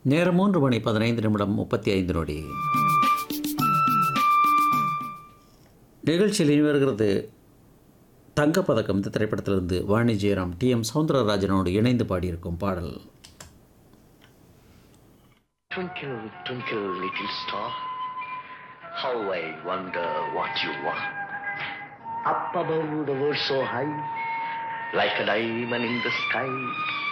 நேரம் 3:15 நிகழ்ச்சியில் இனி வருகிறது தங்கப்பதக்கம். இந்த திரைப்படத்திலிருந்து வாணி ஜெயராம் டி.எம். சௌந்தரராஜனோடு இணைந்து பாடியிருக்கும் பாடல். Twinkle, twinkle, little star, how I wonder what you are. Up above the world so high, like a diamond in the sky.